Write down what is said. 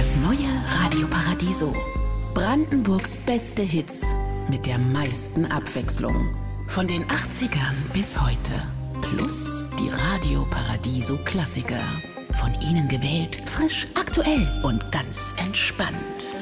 Das neue Radio Paradiso. Brandenburgs beste Hits mit der meisten Abwechslung. Von den 80ern bis heute. Plus die Radio Paradiso Klassiker. Von Ihnen gewählt, frisch, aktuell und ganz entspannt.